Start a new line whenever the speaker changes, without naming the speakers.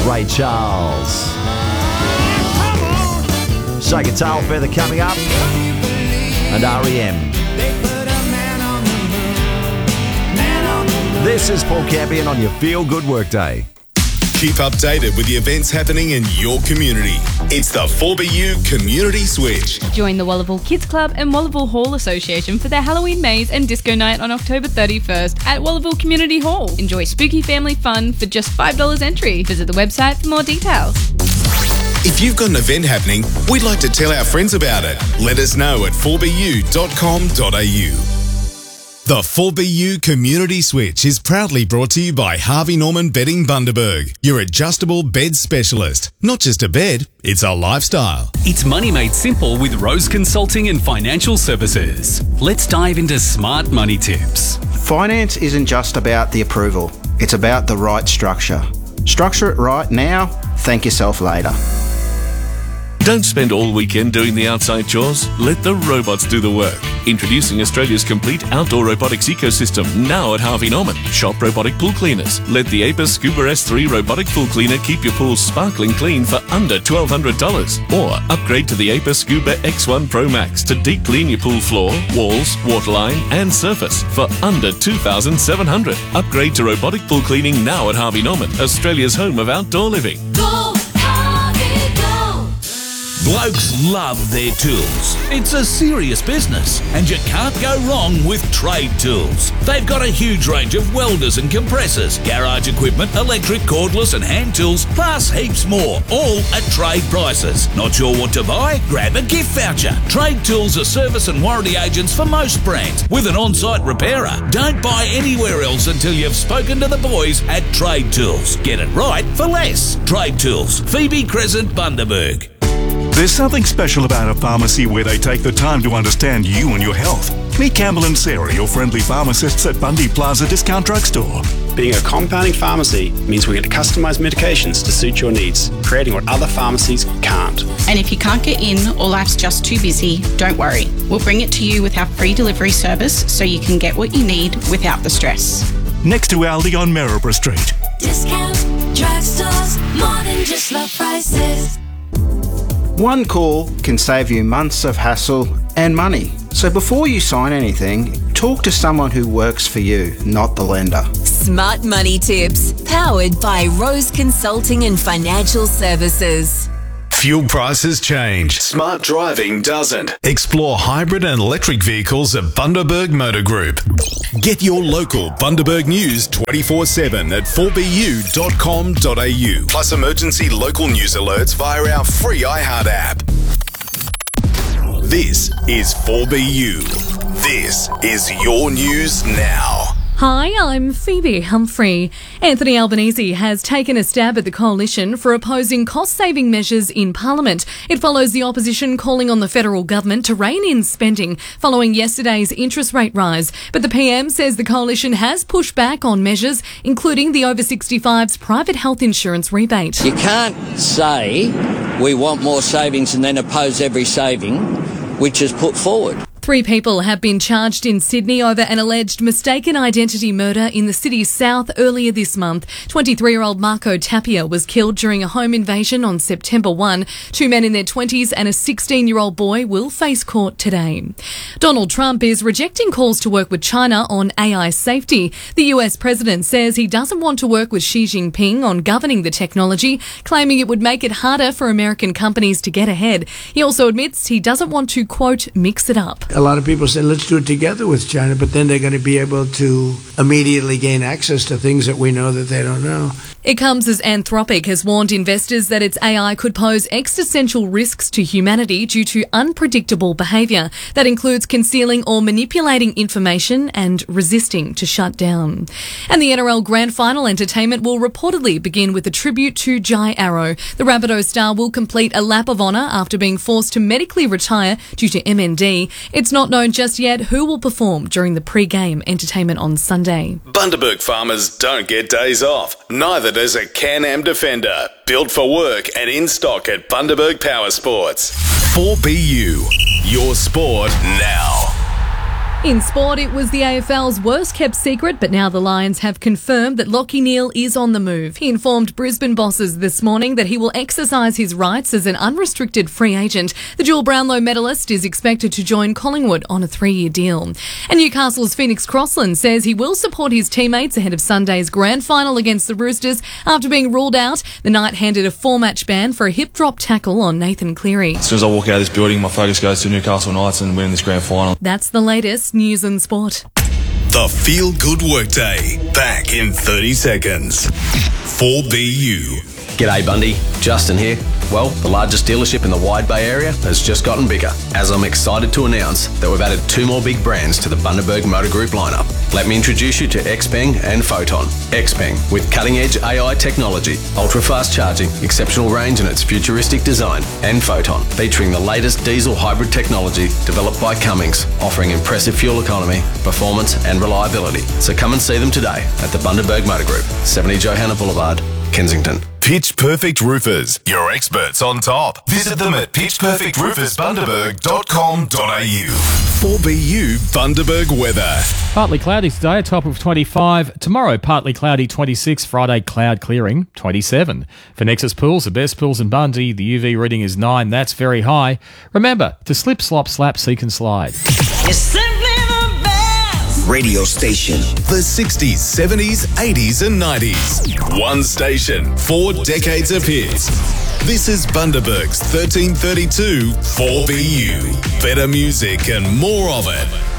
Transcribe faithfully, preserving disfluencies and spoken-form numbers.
Ray Charles. Shake a Tail Feather coming up. And R E M. This is Paul Campion on your Feel Good Workday.
Keep updated with the events happening in your community. It's the four B U Community Switch.
Join the Wallaville Kids Club and Wallaville Hall Association for their Halloween maze and disco night on October thirty-first at Wallaville Community Hall. Enjoy spooky family fun for just five dollars entry. Visit the website for more details.
If you've got an event happening, we'd like to tell our friends about it. Let us know at four b u dot com dot a u. The four B U Community Switch is proudly brought to you by Harvey Norman Bedding Bundaberg, your adjustable bed specialist. Not just a bed, it's a lifestyle.
It's money made simple with Rose Consulting and Financial Services. Let's dive into smart money tips.
Finance isn't just about the approval, it's about the right structure. Structure it right now, thank yourself later.
Don't spend all weekend doing the outside chores. Let the robots do the work. Introducing Australia's complete outdoor robotics ecosystem now at Harvey Norman. Shop robotic pool cleaners. Let the Apis Scuba S three robotic pool cleaner keep your pool sparkling clean for under twelve hundred dollars. Or upgrade to the Apis Scuba X one Pro Max to deep clean your pool floor, walls, waterline and surface for under two thousand seven hundred dollars. Upgrade to robotic pool cleaning now at Harvey Norman, Australia's home of outdoor living.
Go, Harvey, go!
Blokes love their tools. It's a serious business, and you can't go wrong with Trade Tools. They've got a huge range of welders and compressors, garage equipment, electric, cordless and hand tools, plus heaps more, all at trade prices. Not sure what to buy? Grab a gift voucher. Trade Tools are service and warranty agents for most brands, with an on-site repairer. Don't buy anywhere else until you've spoken to the boys at Trade Tools. Get it right for less. Trade Tools, Phoebe Crescent, Bundaberg.
There's something special about a pharmacy where they take the time to understand you and your health. Meet Campbell and Sarah, your friendly pharmacists at Bundy Plaza Discount Drugstore.
Being a compounding pharmacy means we get to customise medications to suit your needs, creating what other pharmacies can't.
And if you can't get in or life's just too busy, don't worry. We'll bring it to you with our free delivery service so you can get what you need without the stress.
Next to Aldi on Maryborough Street.
Discount drugstores, more than just low prices.
One call can save you months of hassle and money. So before you sign anything, talk to someone who works for you, not the lender.
Smart Money Tips, powered by Rose Consulting and Financial Services.
Fuel prices change. Smart driving doesn't. Explore hybrid and electric vehicles at Bundaberg Motor Group. Get your local Bundaberg news twenty-four seven at four b u dot com dot a u. Plus emergency local news alerts via our free iHeart app. This is four B U. This is your news now.
Hi, I'm Phoebe Humphrey. Anthony Albanese has taken a stab at the coalition for opposing cost-saving measures in Parliament. It follows the opposition calling on the federal government to rein in spending following yesterday's interest rate rise. But the P M says the coalition has pushed back on measures, including the over sixty-fives private health insurance rebate.
You can't say we want more savings and then oppose every saving which is put forward.
Three people have been charged in Sydney over an alleged mistaken identity murder in the city's south earlier this month. twenty-three-year-old Marco Tapia was killed during a home invasion on September first. Two men in their twenties and a sixteen-year-old boy will face court today. Donald Trump is rejecting calls to work with China on A I safety. The U S president says he doesn't want to work with Xi Jinping on governing the technology, claiming it would make it harder for American companies to get ahead. He also admits he doesn't want to, quote, mix it up.
A lot of people say, let's do it together with China, but then they're going to be able to immediately gain access to things that we know that they don't know.
It comes as Anthropic has warned investors that its A I could pose existential risks to humanity due to unpredictable behaviour. That includes concealing or manipulating information and resisting to shut down. And the N R L Grand Final entertainment will reportedly begin with a tribute to Jai Arrow. The Rabbitoh star will complete a lap of honour after being forced to medically retire due to M N D. It's not known just yet who will perform during the pre-game entertainment on Sunday.
Bundaberg farmers don't get days off. Neither does a Can-Am Defender. Built for work and in stock at Bundaberg Power Sports. four B U. Your sport now.
In sport, it was the A F L's worst kept secret, but now the Lions have confirmed that Lachie Neale is on the move. He informed Brisbane bosses this morning that he will exercise his rights as an unrestricted free agent. The dual Brownlow medalist is expected to join Collingwood on a three-year deal. And Newcastle's Phoenix Crossland says he will support his teammates ahead of Sunday's grand final against the Roosters. After being ruled out, the Knight handed a four-match ban for a hip drop tackle on Nathan Cleary.
As soon as I walk out of this building, my focus goes to Newcastle Knights and winning this grand final.
That's the latest news and sport.
The Feel Good Workday. Back in thirty seconds. four B U.
G'day Bundy, Justin here. Well, the largest dealership in the Wide Bay area has just gotten bigger, as I'm excited to announce that we've added two more big brands to the Bundaberg Motor Group lineup. Let me introduce you to Xpeng and Photon. Xpeng, with cutting-edge A I technology, ultra-fast charging, exceptional range and its futuristic design, and Photon, featuring the latest diesel hybrid technology developed by Cummins, offering impressive fuel economy, performance and reliability. So come and see them today at the Bundaberg Motor Group, seventy Johanna Boulevard, Kensington.
Pitch Perfect Roofers, your experts on top. Visit them at pitch perfect roofers bundaberg dot com dot a u. four B U Bundaberg weather.
Partly cloudy today, a top of twenty-five. Tomorrow, partly cloudy, twenty-six. Friday, cloud clearing, twenty-seven. For Nexus Pools, the best pools in Bundy, the U V reading is nine. That's very high. Remember to slip, slop, slap, seek and slide.
It's simply the best
Radio station. The sixties, seventies, eighties and nineties. One station, four decades of hits. This is Bundaberg's thirteen thirty-two four B U. Better music and more of it.